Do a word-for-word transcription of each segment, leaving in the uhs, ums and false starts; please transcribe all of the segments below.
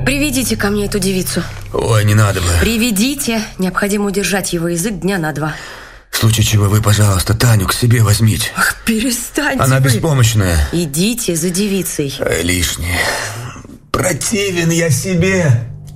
Приведите ко мне эту девицу. Ой, не надо бы. Приведите. Необходимо удержать его язык дня на два. В случае чего вы, пожалуйста, Таню к себе возьмите. Ах, перестаньте. Она вы. беспомощная. Идите за девицей. Ай, лишнее. Противен я себе.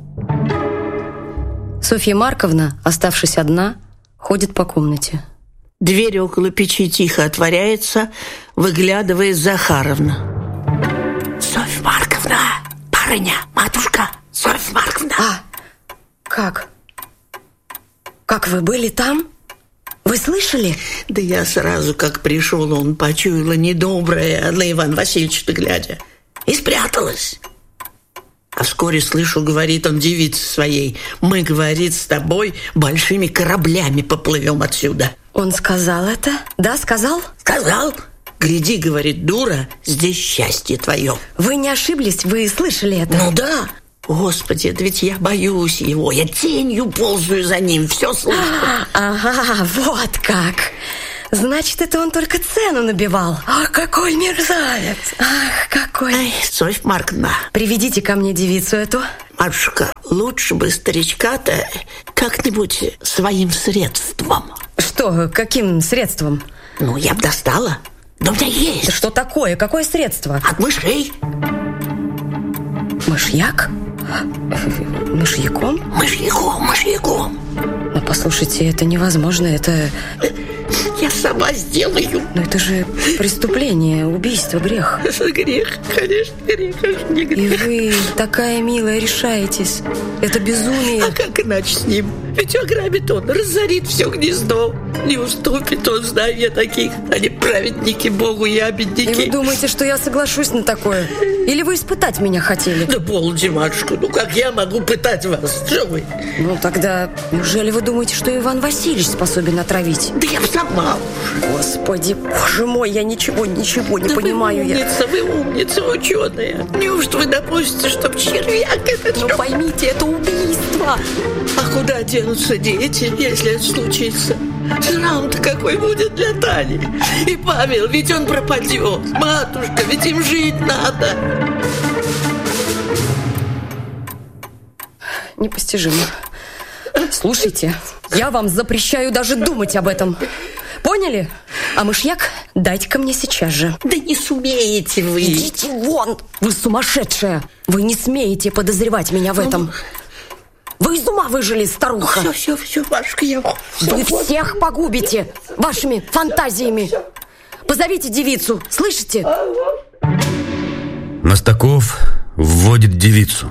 Софья Марковна, оставшись одна, ходит по комнате. Дверь около печи тихо отворяется, выглядывает Захаровна. Софья Марковна, барыня, матушка, Софья Марковна. А, как? Как вы были там? Вы слышали? Да я сразу, как пришел, он почуяла недоброе на Ивана Васильевича глядя. И спряталась. А вскоре слышу, говорит он девице своей: мы, говорит, с тобой большими кораблями поплывем отсюда. Он сказал это? Да, сказал? Сказал. Гляди, говорит, дура, здесь счастье твое. Вы не ошиблись? Вы слышали это? Ну да. Господи, да ведь я боюсь его. Я тенью ползаю за ним, все слышу. Ага, вот как. Значит, это он только цену набивал. Ах, какой мерзавец. Ах, какой. Ай, Софья Марковна. Приведите ко мне девицу эту. Матушка, лучше бы старичка-то как-нибудь своим средством. Что, каким средством? Ну, я бы достала. Да у меня есть. Да что такое? Какое средство? От мышей. Мышьяк? Мышьяком? Мышьяком, мышьяком. Но послушайте, это невозможно, это... Я сама сделаю. Но это же преступление, убийство, грех. Грех, конечно, грех, аж не грех. И вы, такая милая, решаетесь. Это безумие. А как иначе с ним? Ведь ограбит он, разорит все гнездо. Не уступит он, знаю я таких. Они праведники, Богу ябедники. И вы думаете, что я соглашусь на такое? Или вы испытать меня хотели? Да полноте, матушка, ну как я могу пытать вас? Что вы? Ну тогда, неужели вы думаете, что Иван Васильевич способен отравить? Да я бы сама. Господи, боже мой, я ничего, ничего не да понимаю. Вы умница, я... вы умница, ученая. Неужто вы допустите, чтоб червяк этот... Ну поймите, это убийство. А куда денутся дети, если это случится? Срам-то какой будет для Тани. И Павел, ведь он пропадет. Матушка, ведь им жить надо. Непостижимо. Слушайте, я вам запрещаю даже думать об этом. Поняли? А мышьяк дайте-ка мне сейчас же. Да не сумеете вы. Идите вон! Вы сумасшедшая! Вы не смеете подозревать меня в этом. Вы из ума выжили, старуха. Все, все, все, Машка, я... Вы всех погубите вашими фантазиями. Позовите девицу, слышите? Мостаков вводит девицу.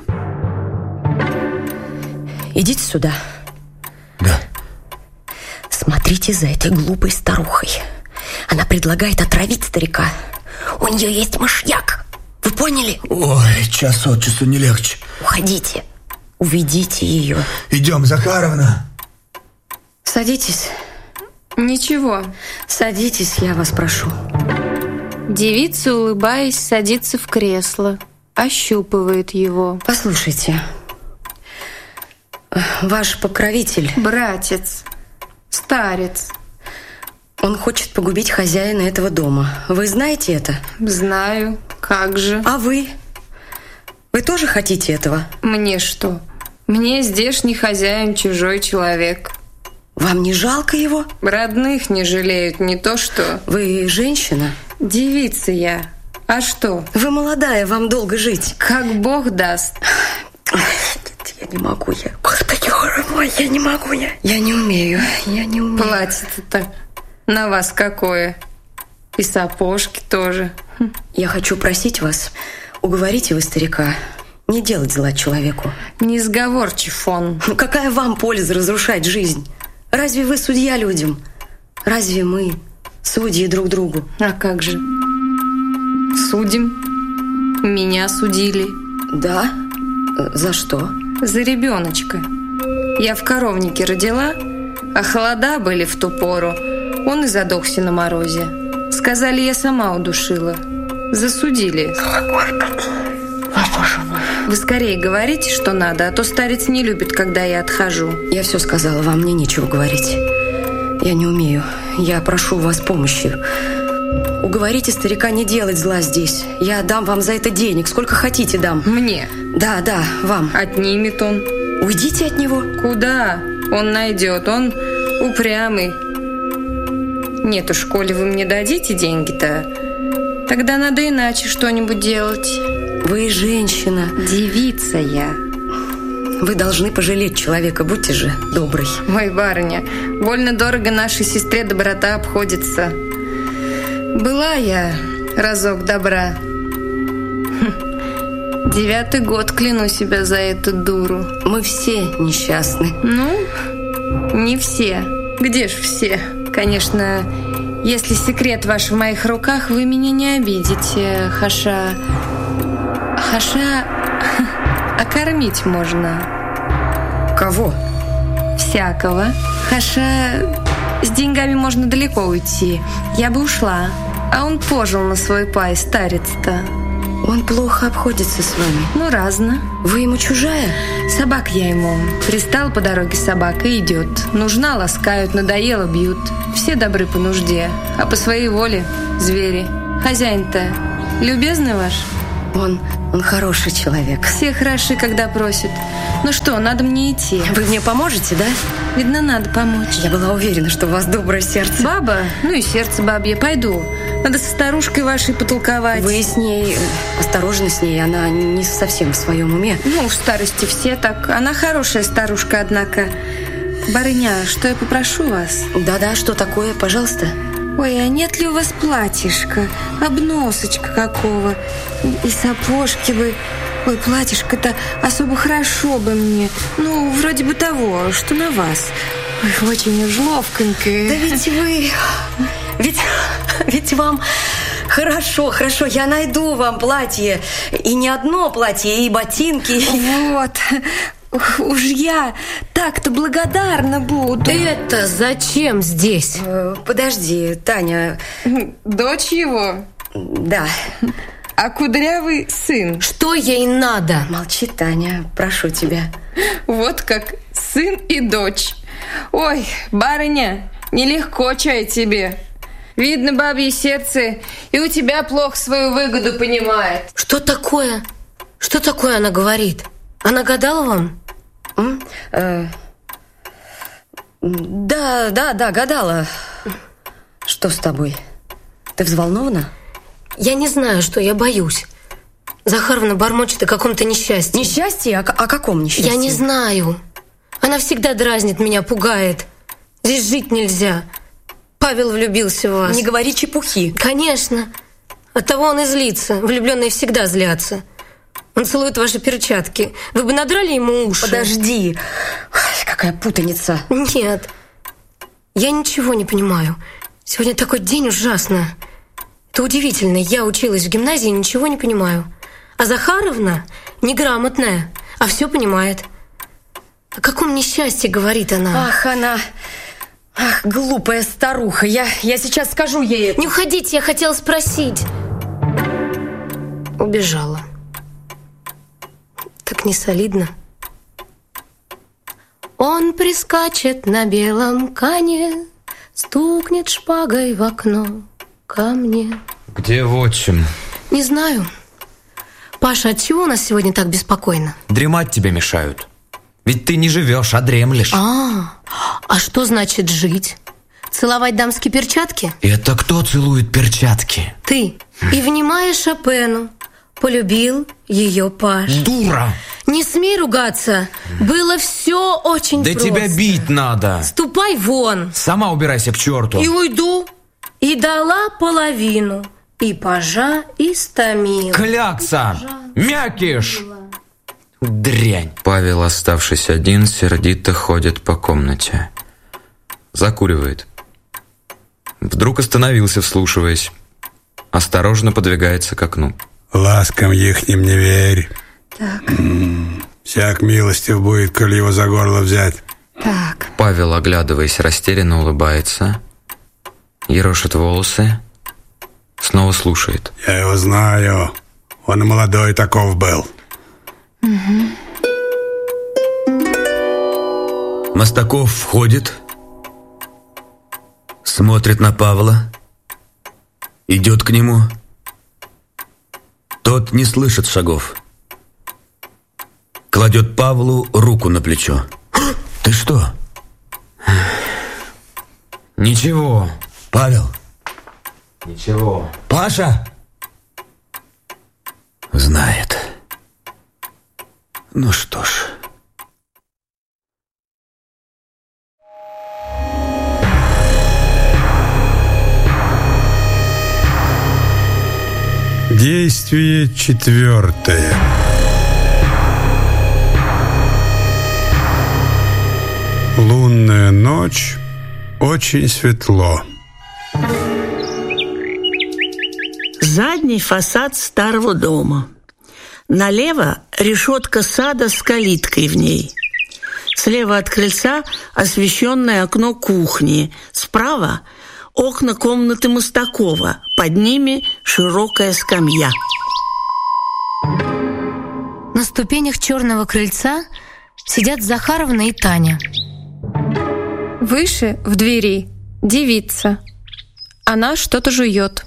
Идите сюда. Да. Смотрите за этой глупой старухой. Она предлагает отравить старика. У нее есть мышьяк. Вы поняли? Ой, час от часу не легче. Уходите. Уведите ее. Идем, Захаровна. Садитесь. Ничего. Садитесь, я вас прошу. Девица, улыбаясь, садится в кресло, ощупывает его. Послушайте, ваш покровитель... Братец, старец. Он хочет погубить хозяина этого дома. Вы знаете это? Знаю. Как же? А вы? Вы тоже хотите этого? Мне что? Мне здешний хозяин чужой человек. Вам не жалко его? Родных не жалеют, не то что... Вы женщина? Девица я. А что? Вы молодая, вам долго жить. Как Бог даст. Нет, я не могу, я... Господи, боже мой, я не могу, я... Я не умею, я не умею. Платье-то на вас какое? И сапожки тоже. Я хочу просить вас, уговорите вы старика не делать зла человеку. Несговорчив он. Ну какая вам польза разрушать жизнь? Разве вы судья людям? Разве мы судьи друг другу? А как же? Судим. Меня судили. Да? За что? За ребеночка. Я в коровнике родила, а холода были в ту пору. Он и задохся на морозе. Сказали, я сама удушила. Засудили. Вы скорее говорите, что надо, а то старец не любит, когда я отхожу. Я все сказала, вам мне нечего говорить. Я не умею. Я прошу у вас помощи. Уговорите старика не делать зла здесь. Я дам вам за это денег, сколько хотите дам. Мне? Да, да, вам. Отнимет он. Уйдите от него. Куда? Он найдет, он упрямый. Нет уж, коли вы мне дадите деньги-то, тогда надо иначе что-нибудь делать. Вы женщина. Девица я. Вы должны пожалеть человека, будьте же доброй. Ой, барыня, больно дорого нашей сестре доброта обходится. Была я разок добра. Хм. Девятый год кляну себя за эту дуру. Мы все несчастны. Ну, не все. Где ж все? Конечно, если секрет ваш в моих руках, вы меня не обидите, хаша... Хаша... А кормить можно. Кого? Всякого. Хаша... С деньгами можно далеко уйти. Я бы ушла. А он пожил на свой пай, старец-то. Он плохо обходится с вами. Ну, разно. Вы ему чужая? Собак я ему. Пристал по дороге собака и идет. Нужна ласкают, надоело бьют. Все добры по нужде, а по своей воле звери. Хозяин-то любезный ваш? Он, он хороший человек. Все хороши, когда просят. Ну что, надо мне идти. Вы мне поможете, да? Видно, надо помочь. Я была уверена, что у вас доброе сердце. Баба? Ну и сердце бабье. Пойду. Надо со старушкой вашей потолковать. Вы с ней... Осторожно с ней, она не совсем в своем уме. Ну, в старости все так. Она хорошая старушка, однако. Барыня, что я попрошу вас? Да-да, что такое? Пожалуйста. Ой, а нет ли у вас платьишка, обносочка какого? И сапожки бы. Ой, платьишко-то особо хорошо бы мне. Ну, вроде бы того, что на вас. Ой, очень уж ловконькое. Да ведь вы... Ведь, ведь вам... Хорошо, хорошо, я найду вам платье. И не одно платье, и ботинки. Вот... Уж я так-то благодарна буду. Это зачем здесь? Подожди, Таня. Дочь его? Да. А кудрявый сын? Что ей надо? Молчи, Таня, прошу тебя. Вот как сын и дочь. Ой, барыня, нелегко чай тебе. Видно, бабье сердце и у тебя плохо свою выгоду понимает. Что такое? Что такое она говорит? Она гадала вам? М? Э, да, да, да, гадала. Что с тобой? Ты взволнована? Я не знаю, что я боюсь. Захаровна бормочет о каком-то несчастье. Несчастье? О, о каком несчастье? Я не знаю. Она всегда дразнит меня, пугает. Здесь жить нельзя. Павел влюбился в вас. Не говори чепухи. Конечно. Оттого он и злится. Влюбленные всегда злятся. Он целует ваши перчатки. Вы бы надрали ему уши? Подожди. Ой, какая путаница. Нет. Я ничего не понимаю. Сегодня такой день ужасно. Это удивительно. Я училась в гимназии и ничего не понимаю. А Захаровна неграмотная, а все понимает. О каком несчастье говорит она? Ах, она... Ах, глупая старуха. Я, я сейчас скажу ей это. Не уходите, я хотела спросить. Убежала. Так не солидно. Он прискачет на белом коне, стукнет шпагой в окно ко мне. Где отчим? Не знаю. Паша, отчего у нас сегодня так беспокойно? Дремать тебе мешают. Ведь ты не живешь, а дремлешь. А, а что значит жить? Целовать дамские перчатки? Это кто целует перчатки? Ты. И, внимая Шопену, полюбил ее Паш. Дура! Не смей ругаться. Было все очень да просто. Да тебя бить надо. Ступай вон. Сама убирайся к черту. И уйду. И дала половину. И пажа, и стамила. Клякса! Мякиш! Дрянь. Павел, оставшись один, сердито ходит по комнате. Закуривает. Вдруг остановился, вслушиваясь. Осторожно подвигается к окну. Ласкам ихним не верь. Так. М-м, всяк милостив будет, коли его за горло взять. Так. Павел, оглядываясь, растерянно улыбается, ерошит волосы, снова слушает. Я его знаю. Он и молодой таков был. Угу. Мостаков входит, смотрит на Павла, идет к нему. Тот не слышит шагов. Кладет Павлу руку на плечо. Ты что? Ничего. Павел? Ничего. Паша? Знает. Ну что ж. Действие четвертое. Лунная ночь, очень светло. Задний фасад старого дома. Налево решетка сада с калиткой в ней. Слева от крыльца освещенное окно кухни. Справа окна комнаты Мостакова. Под ними широкая скамья. На ступенях черного крыльца сидят Захаровна и Таня. Выше, в двери, девица. Она что-то жует.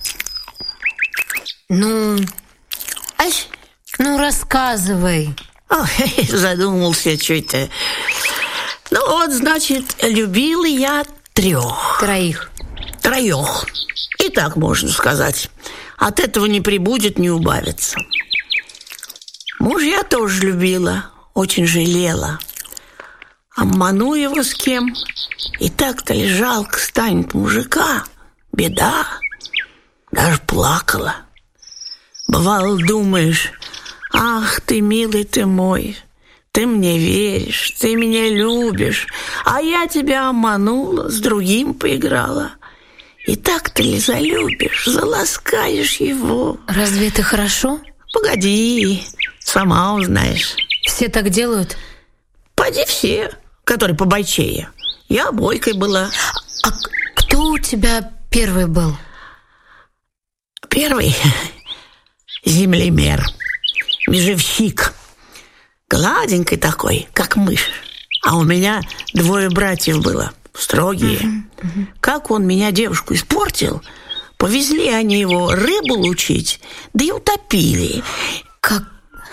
Ну, Ай, ну рассказывай. ой, задумался что-то. Ну вот, значит, любила я трех. Троих. Троих. И так можно сказать. От этого не прибудет, не убавится. Мужа я тоже любила, очень жалела. Обману его с кем, и так-то ли жалко станет мужика. Беда. Даже плакала. Бывало, думаешь: ах ты, милый ты мой, ты мне веришь, ты меня любишь, а я тебя обманула, с другим поиграла. И так-то ли залюбишь, заласкаешь его? Разве это хорошо? Погоди, сама узнаешь. Все так делают? Поди все, которые побойчее. Я бойкой была. А кто у тебя первый был? Первый землемер, межевщик. Гладенький такой, как мышь. А у меня двое братьев было, строгие. Uh-huh, uh-huh. Как он меня, девушку, испортил, повезли они его рыбу лучить, да и утопили. Как...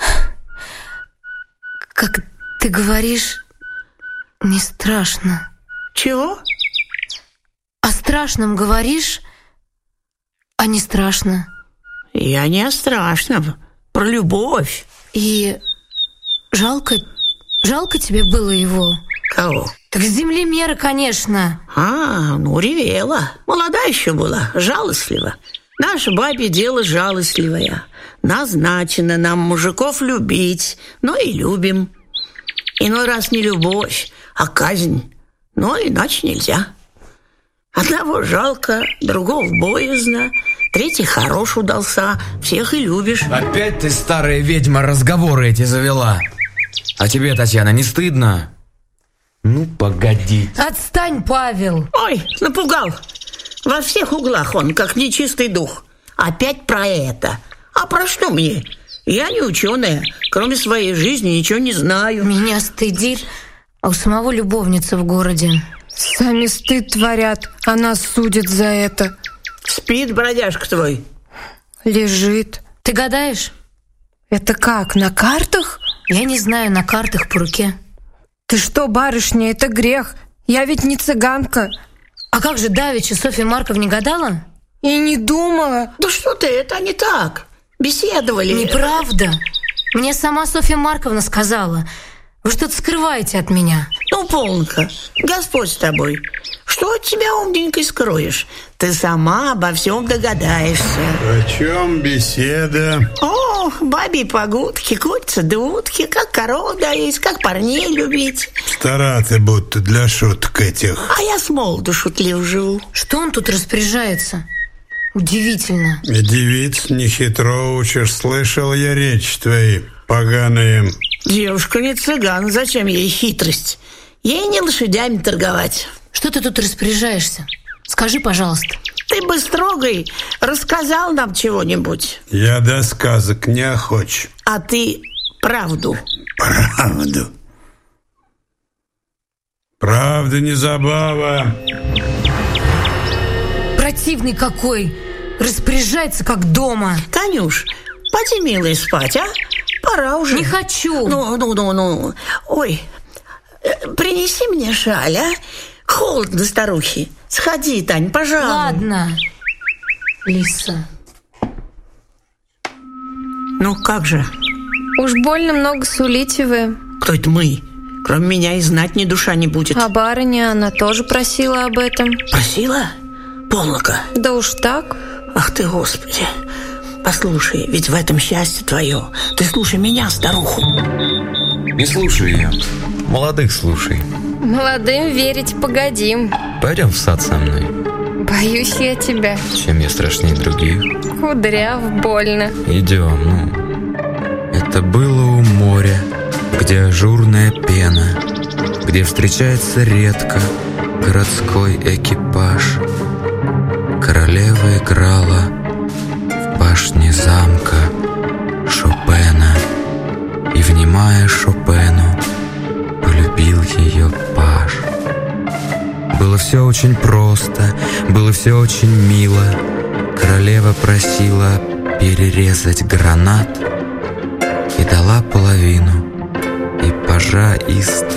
Как ты говоришь, не страшно. Чего? О страшном говоришь, а не страшно. Я не о страшном, про любовь. И жалко, жалко тебе было его? Кого? Так землемера, конечно. А, ну ревела. Молодая еще была, жалостлива. Наше бабье дело жалостливое. Назначено нам мужиков любить, но и любим. Иной раз не любовь, а казнь. Но иначе нельзя. Одного жалко, другого боязно, третий хорош удался, всех и любишь. Опять ты, старая ведьма, разговоры эти завела. А тебе, Татьяна, не стыдно? Ну, погоди. Отстань, Павел. Ой, напугал. Во всех углах он, как нечистый дух. Опять про это. А про что мне? Я не ученая, кроме своей жизни ничего не знаю. Меня стыдит, а у самого любовница в городе. Сами стыд творят, а нас судят за это. Спит бродяжка твой? Лежит. Ты гадаешь? Это как, на картах? Я не знаю, на картах по руке. Ты что, барышня, это грех. Я ведь не цыганка. А как же давеча Софья Марковна гадала? И не думала. Да что ты, это не так. Беседовали. Неправда. Мне сама Софья Марковна сказала. Вы что-то скрываете от меня. Ну, полненько. Господь с тобой. Что от тебя, умненькой, скроешь? Ты сама обо всем догадаешься. О чем беседа? О, бабьи погудки, курица да утки, как коров доить, как парней любить. Стара ты будто для шуток этих. А я с молоду шутлив живу. Что он тут распоряжается? Удивительно. И девиц нехитро учишь, слышал я речь твои, поганые. Девушка не цыган, зачем ей хитрость? Ей не лошадями торговать. Что ты тут распоряжаешься? Скажи, пожалуйста. Ты бы строгой рассказал нам чего-нибудь. Я до сказок не охоч. А ты правду. Правду. Правда не забава. Противный какой. Распоряжается, как дома. Танюш, поди, милая, спать, а? Пора уже. Не хочу. Ну, ну, ну, ну. Ой, принеси мне шаль, а? Холодно, старухи. Сходи, Тань, пожалуйста. Ладно, Лиса. Ну, как же? Уж больно много сулите вы. Кто это мы? Кроме меня и знать ни душа не будет. А барыня, она тоже просила об этом. Просила? Полнока. Да уж так. Ах ты, Господи. Послушай, ведь в этом счастье твое. Ты слушай меня, старуху. Не слушай ее. Молодых слушай. Молодым верить погодим. Пойдем в сад со мной. Боюсь я тебя. Чем я страшнее других? Кудряв больно. Идем, ну. Это было у моря, где ажурная пена, где встречается редко городской экипаж. Королева играла в башне замка Шопена, и, внимая Шопену, полюбил ее паж. Было все очень просто, было все очень мило. Королева просила перерезать гранат и дала половину, и пажа из